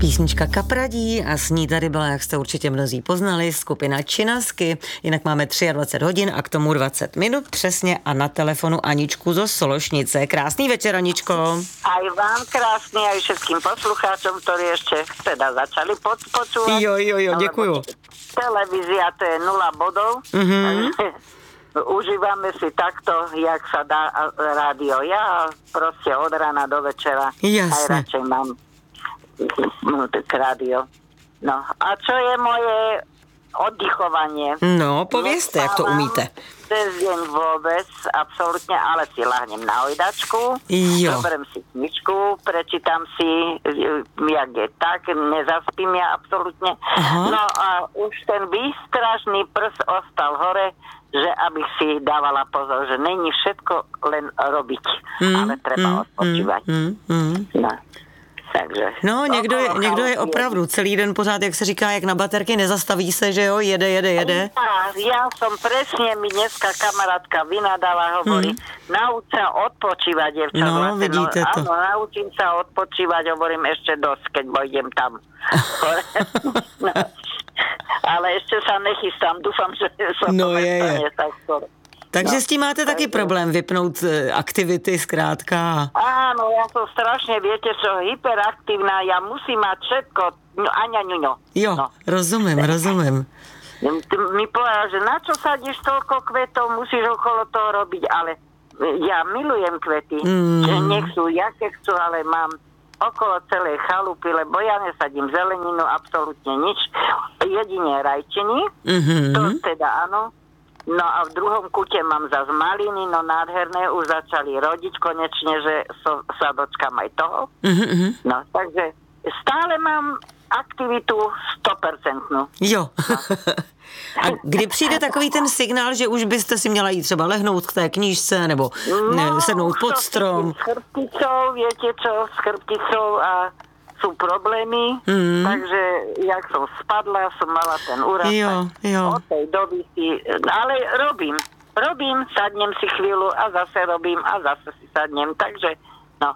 Písnička Kapradí a s ní tady byla, jak jste určitě mnozí poznali, skupina Činasky. Jinak máme 23 hodin a k tomu 20 minut přesně a na telefonu Aničku zo Sološnice. Krásný večer, Aničko. Aj vám krásný, aj všetkým poslucháčom, ktorí ešte teda začali počúvať. Jo, děkuju. Televízia to je 0 bodov. Užívame si takto, jak sa dá rádio. Ja proste od rána do večera aj radšej mám rádio. No a čo je moje oddychovanie? No, povězte, jak to umíte. Cez deň vôbec, absolútne, ale si lahnem na hojdačku, zoberiem si knižku, prečítam si, jak je tak, nezaspím ja absolútne. No a už ten výstražný prs ostal hore, že abych si dávala pozor, že není všetko len robiť, ale treba odpočívať. No. Takže, no, někdo je opravdu celý den pořád, jak se říká, jak na baterky, nezastaví se, že jo, jede. Ja som presne, mi dneska kamarátka vynadala, hovorí, nauč sa odpočívať, dievča. No, vidíte to. Áno, naučím sa odpočívať, hovorím ešte dosť, keď pôjdem tam. No, ale ešte sa nechystám, dúfam, že sa to nestane tak skoro. Takže s tím máte taky problém vypnout aktivity zkrátka. Áno, ja som strašne, viete čo, hyperaktívna, ja musím mať všetko, aňaňuňo. Jo, no. Rozumím. Mi povedal, že na čo sadíš toľko kvetov, musíš okolo toho robiť, ale ja milujem kvety, že nech sú, jaké chcú, ale mám okolo celej chalupy, lebo ja nesadím zeleninu, absolútne nič, jedine rajčiny, to teda áno. No a v druhom kute mám zase maliny, no nádherné, už začali rodiť konečne, že sa dočkám aj toho. No, takže stále mám aktivitu 100%. Jo. A kdy přijde takový ten signál, že už byste si měla jít třeba lehnout k té knížce, nebo sednout pod strom? S chrbticou, viete čo, s chrbticou a sú problémy, takže jak som spadla, som mala ten úraz. Jo. Od tej doby si, ale robím, sadnem si chvíľu a zase robím a zase si sadnem, takže no.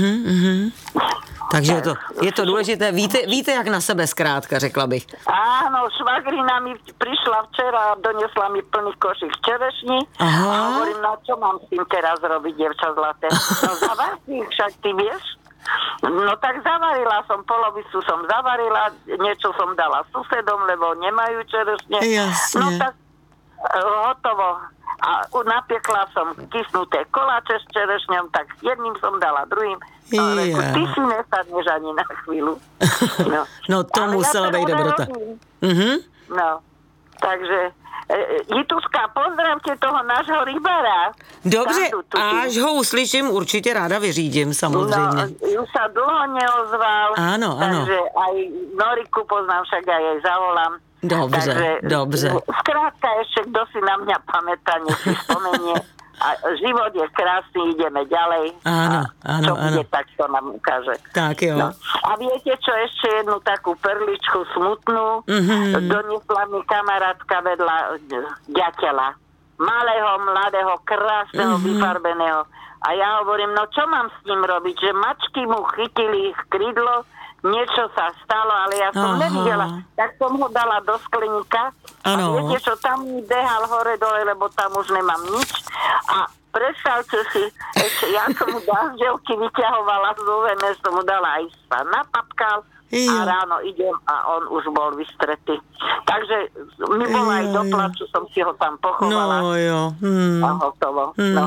Takže je to důležité. Víte, jak na sebe zkrátka, řekla bych. Áno, švagrina mi prišla včera a donesla mi plný košík čerešní. A hovorím, no čo mám s tým teraz robiť, dievča zlaté? No zavar si, však ty vieš? No tak zavarila som, polovicu som zavarila, niečo som dala susedom, lebo nemajú čerešne. Jasne. No tak hotovo. A napiekla som kysnuté koláče s čerešňom, tak jedným som dala, druhým. Reku, ty si nesadneš ani na chvíľu. No to musela být dobrota. No, takže Jituška, pozdravte toho nášho rybára. Dobře, až ho uslyším, určitě ráda vyřídím, samozřejmě. No, už sa dlho neozval. Áno. Takže aj Noriku poznám, však aj jej zavolám. Dobře. Skrátka ešte, kto si na mňa pamätá, nech si spomenie. A život je krásny, ideme ďalej. Áno. Čo bude, tak to nám ukáže. Tak jo. No. A viete čo, ešte jednu takú perličku smutnú. Doniesla mi kamarátka vedľa ďateľa. Malého, mladého, krásneho, vyfarbeného. A ja hovorím, no čo mám s ním robiť? Že mačky mu chytili krídlo, niečo sa stalo, ale ja som nevidela. Tak som ho dala do skleníka. A viete čo, tam mi behal hore dole, lebo tam už nemám nič. A predstavte si, ešte ja som mu dažďovky vyťahovala z UVN, som mu dala aj sa napapkal a ráno idem a on už bol vystretý. Takže mi bolo aj do plaču, som si ho tam pochovala. A hotovo.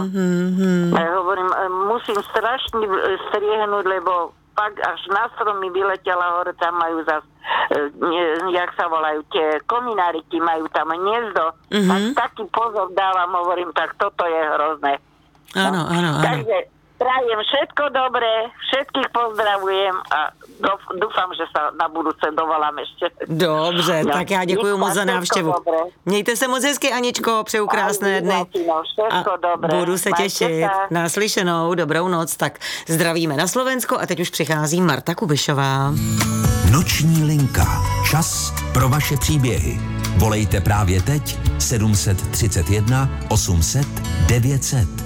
Ja hovorím, musím strašne striehnúť, lebo pak až na stromy vyletela hore, tam majú zase, jak sa volajú, tie komináriky, majú tam hniezdo. Taký pozor dávam, hovorím, tak toto je hrozné. Áno. Takže prajem všetko dobré, všetkých pozdravujem a dúfam, že sa na budúce dovolám ešte. Dobře, tak já děkuji moc za návštěvu. Mějte se moc hezky, Aničko, přeju krásné dny. A budu se těšit. Naslyšenou, dobrou noc. Tak zdravíme na Slovensko a teď už přichází Marta Kubišová. Noční linka. Čas pro vaše příběhy. Volejte právě teď 731 800 900.